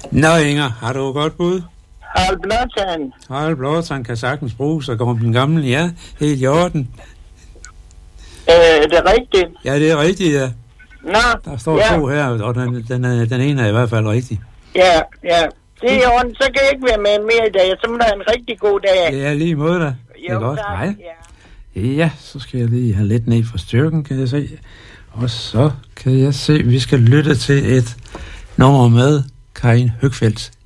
Nå Inger, har du et godt bud? Harald Blåtand. Harald Blåtand kan sagtens bruges, og går den gamle, ja, helt i orden. Er det rigtigt? Ja, det er rigtigt, ja. Nå, Der står to her, og den ene er i hvert fald rigtig. Ja. Det er i orden, så kan jeg ikke være med mere i dag. Så må du have en rigtig god dag. Ja, lige måde da. Det er godt. Tak. Hej. Ja, så skal jeg lige have lidt ned fra styrken, kan jeg se. Og så kan jeg se, at vi skal lytte til et nummer med Karin Høgfeldt.